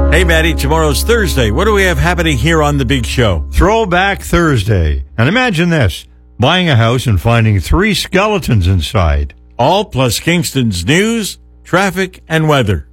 Hey, Maddie, tomorrow's Thursday. What do we have happening here on The Big Show? Throwback Thursday. And imagine this, buying a house and finding 3 skeletons inside. All plus Kingston's news, traffic, and weather.